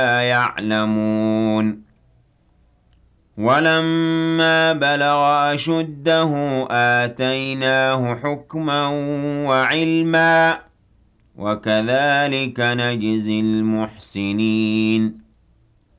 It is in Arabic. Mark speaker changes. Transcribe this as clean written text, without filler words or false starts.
Speaker 1: يعلمون ولما بلغ أشده آتيناه حكما وعلما وكذلك نجزي المحسنين